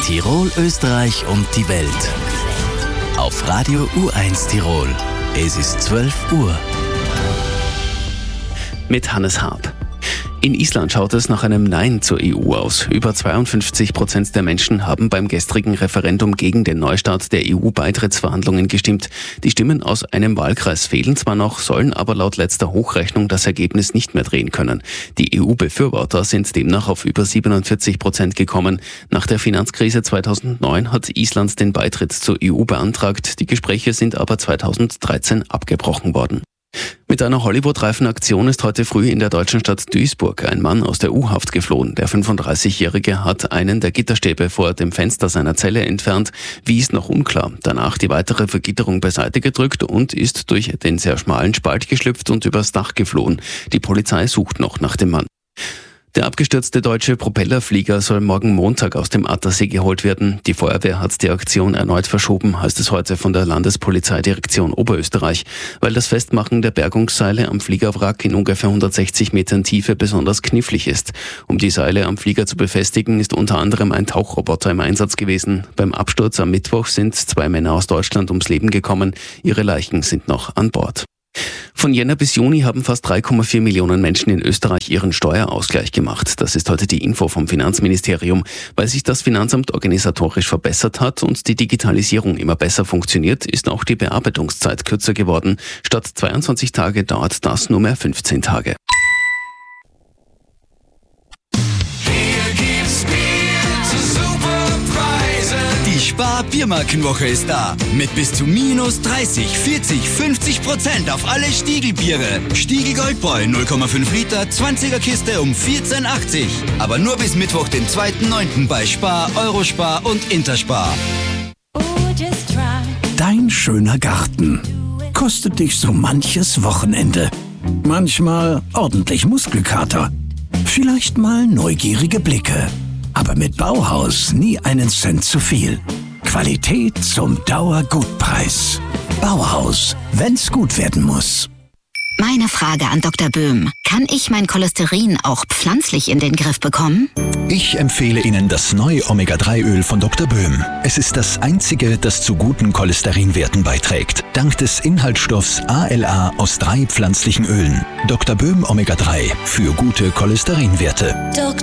Tirol, Österreich und die Welt. Auf Radio U1 Tirol. Es ist 12 Uhr. Mit Hannes Haab. In Island schaut es nach einem Nein zur EU aus. Über 52% der Menschen haben beim gestrigen Referendum gegen den Neustart der EU-Beitrittsverhandlungen gestimmt. Die Stimmen aus einem Wahlkreis fehlen zwar noch, sollen aber laut letzter Hochrechnung das Ergebnis nicht mehr drehen können. Die EU-Befürworter sind demnach auf über 47% gekommen. Nach der Finanzkrise 2009 hat Island den Beitritt zur EU beantragt. Die Gespräche sind aber 2013 abgebrochen worden. Mit einer Hollywood-Reifenaktion ist heute früh in der deutschen Stadt Duisburg ein Mann aus der U-Haft geflohen. Der 35-Jährige hat einen der Gitterstäbe vor dem Fenster seiner Zelle entfernt. Wie ist noch unklar. Danach die weitere Vergitterung beiseite gedrückt und ist durch den sehr schmalen Spalt geschlüpft und übers Dach geflohen. Die Polizei sucht noch nach dem Mann. Der abgestürzte deutsche Propellerflieger soll morgen Montag aus dem Attersee geholt werden. Die Feuerwehr hat die Aktion erneut verschoben, heißt es heute von der Landespolizeidirektion Oberösterreich, weil das Festmachen der Bergungsseile am Fliegerwrack in ungefähr 160 Metern Tiefe besonders knifflig ist. Um die Seile am Flieger zu befestigen, ist unter anderem ein Tauchroboter im Einsatz gewesen. Beim Absturz am Mittwoch sind 2 Männer aus Deutschland ums Leben gekommen. Ihre Leichen sind noch an Bord. Von Jänner bis Juni haben fast 3,4 Millionen Menschen in Österreich ihren Steuerausgleich gemacht. Das ist heute die Info vom Finanzministerium. Weil sich das Finanzamt organisatorisch verbessert hat und die Digitalisierung immer besser funktioniert, ist auch die Bearbeitungszeit kürzer geworden. Statt 22 Tage dauert das nur mehr 15 Tage. Die Spar-Biermarkenwoche ist da. Mit bis zu minus 30, 40, 50% auf alle Stiegelbiere. Stiegel Goldbräu 0,5 Liter, 20er Kiste um 14,80. Aber nur bis Mittwoch, den 2.9. bei Spar, Eurospar und Interspar. Dein schöner Garten kostet dich so manches Wochenende. Manchmal ordentlich Muskelkater. Vielleicht mal neugierige Blicke. Aber mit Bauhaus nie einen Cent zu viel. Qualität zum Dauergutpreis. Bauhaus, wenn's gut werden muss. Meine Frage an Dr. Böhm. Kann ich mein Cholesterin auch pflanzlich in den Griff bekommen? Ich empfehle Ihnen das neue Omega-3-Öl von Dr. Böhm. Es ist das einzige, das zu guten Cholesterinwerten beiträgt. Dank des Inhaltsstoffs ALA aus 3 pflanzlichen Ölen. Dr. Böhm Omega-3 für gute Cholesterinwerte. Dr.